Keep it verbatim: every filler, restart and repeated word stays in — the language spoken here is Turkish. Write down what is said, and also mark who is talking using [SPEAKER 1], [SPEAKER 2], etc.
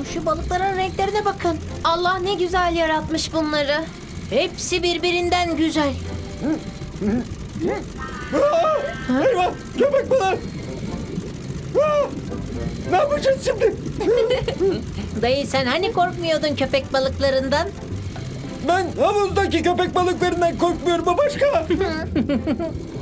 [SPEAKER 1] Şu balıkların renklerine bakın.
[SPEAKER 2] Allah ne güzel yaratmış bunları.
[SPEAKER 1] Hepsi birbirinden güzel.
[SPEAKER 3] Eyvah! Köpek balığı! Aa! Ne yapacağız şimdi?
[SPEAKER 1] Dayı sen hani korkmuyordun köpek balıklarından?
[SPEAKER 3] Ben havuzdaki köpek balıklarından korkmuyorum, o başka.